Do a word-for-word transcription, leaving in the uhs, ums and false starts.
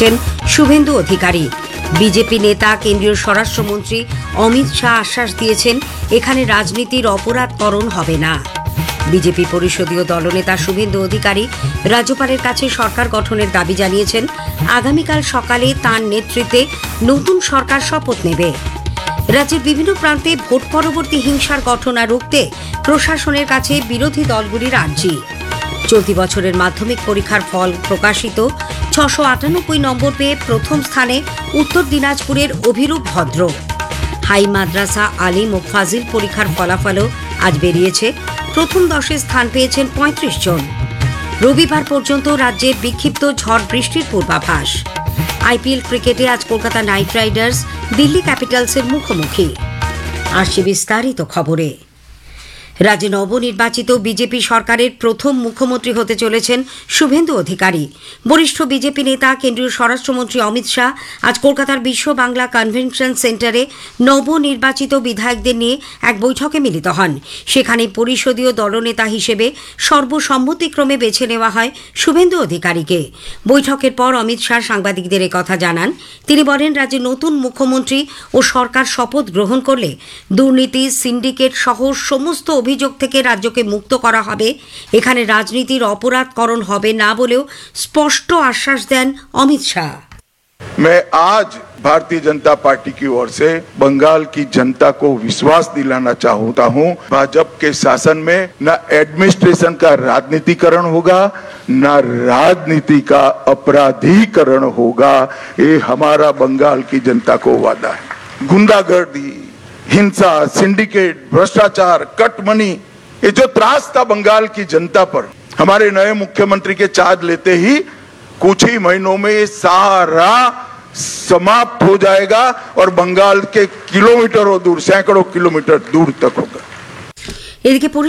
এসেছেন শুভেন্দু অধিকারী। বিজেপি নেতা কেন্দ্রীয় স্বরাষ্ট্রমন্ত্রী অমিত শাহ আশ্বাস দিয়েছেন, এখানে রাজনীতির অপরাধকরণ হবে না। বিজেপি পরিষদীয় দলনেতা শুভেন্দু অধিকারী রাজ্যপালের কাছে সরকার গঠনের দাবি জানিয়েছেন। আগামীকাল সকালে তাঁর নেতৃত্বে নতুন সরকার শপথ নেবে। রাজ্যের বিভিন্ন প্রান্তে ভোট পরবর্তী হিংসার ঘটনা রুখতে প্রশাসনের কাছে বিরোধী দলগুলির আর্জি। চলতি বছরের মাধ্যমিক পরীক্ষার ফল প্রকাশিত। ছশো আটানব্বই নম্বর পেয়ে প্রথম স্থানে উত্তর দিনাজপুরের অভিরূপ ভদ্র। হাই মাদ্রাসা আলিম ও ফাজিল পরীক্ষার ফলাফলও আজ বেরিয়েছে। প্রথম দশে স্থান পেয়েছেন পঁয়ত্রিশ জন। রবিবার পর্যন্ত রাজ্যে বিক্ষিপ্ত ঝড় বৃষ্টির পূর্বাভাস। আইপিএল ক্রিকেটে আজ কলকাতা নাইট রাইডার্স দিল্লি ক্যাপিটালসের মুখোমুখি। আসছে বিস্তারিত খবরে। রাজ্যে নবনির্বাচিত বিজেপি সরকারের প্রথম মুখ্যমন্ত্রী হতে চলেছেন শুভেন্দু অধিকারী। বরিষ্ঠ বিজেপি নেতা কেন্দ্রীয় স্বরাষ্ট্রমন্ত্রী অমিত শাহ আজ কলকাতার বিশ্ব বাংলা কনভেনশন সেন্টারে নবনির্বাচিত বিধায়কদের নিয়ে এক বৈঠকে মিলিত হন। সেখানে পরিষদীয় দলনেতা হিসেবে সর্বসম্মতিক্রমে বেছে নেওয়া হয় শুভেন্দু অধিকারীকে। বৈঠকের পর অমিত শাহ সাংবাদিকদের কথা জানান। তিনি বলেন, রাজ্যে নতুন মুখ্যমন্ত্রী ও সরকার শপথ গ্রহণ করলে দুর্নীতি, সিন্ডিকেট সহ সমস্ত অভিযোগ থেকে রাজ্যকে মুক্ত করা হবে। এখানে রাজনীতির অপরাধকরণ হবে না বলেও স্পষ্ট আশ্বাস দেন অমিত শাহ। मैं आज भारतीय जनता पार्टी की ओर से बंगाल की जनता को विश्वास दिलाना चाहता हूं, भाजपा के शासन में न एडमिनिस्ट्रेशन का राजनीतिकरण होगा, न राजनीति का अपराधीकरण होगा। ये हमारा बंगाल की जनता को वादा है। गुंडागर्दी, हिंसा, सिंडिकेट, भ्रष्टाचार, कट मनी, ये जो त्रास था बंगाल की जनता पर, हमारे नए मुख्यमंत्री के चार्ज लेते ही कुछ ही महीनों में ये सारा समाप्त हो जाएगा और बंगाल के किलोमीटरों दूर, सैकड़ों किलोमीटर दूर तक होगा। এদিকে